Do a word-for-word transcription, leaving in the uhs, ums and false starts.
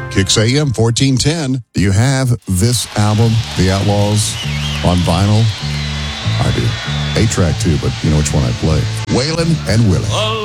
Kicks A M fourteen ten. Do you have this album, The Outlaws, on vinyl? I do. eight track too, but you know which one I play. Waylon and Willie.